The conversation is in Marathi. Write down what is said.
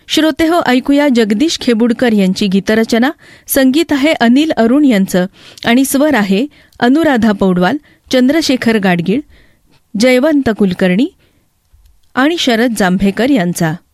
श्रोतेहो, ऐकूया जगदीश खेबुडकर यांची गीतरचना. संगीत आहे अनिल अरुण यांचं आणि स्वर आहे अनुराधा पौडवाल, चंद्रशेखर गाडगीळ, जयवंत कुलकर्णी आणि शरद जांभेकर यांचा.